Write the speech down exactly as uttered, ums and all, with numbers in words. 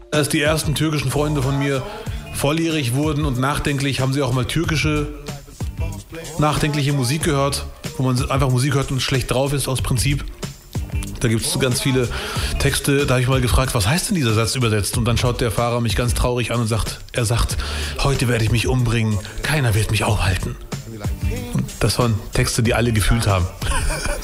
Als die ersten türkischen Freunde von mir volljährig wurden und nachdenklich, haben sie auch mal türkische, nachdenkliche Musik gehört, wo man einfach Musik hört und schlecht drauf ist aus Prinzip. Da gibt es ganz viele Texte, da habe ich mal gefragt, was heißt denn dieser Satz übersetzt? Und dann schaut der Fahrer mich ganz traurig an und sagt, er sagt, heute werde ich mich umbringen, keiner wird mich aufhalten. Und das waren Texte, die alle gefühlt haben.